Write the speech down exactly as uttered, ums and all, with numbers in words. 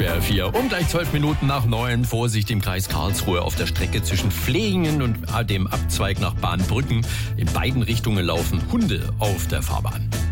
SWR vier. Um gleich zwölf Minuten nach neun. Vorsicht im Kreis Karlsruhe auf der Strecke zwischen Flehingen und dem Abzweig nach Bahnbrücken. In beiden Richtungen laufen Hunde auf der Fahrbahn.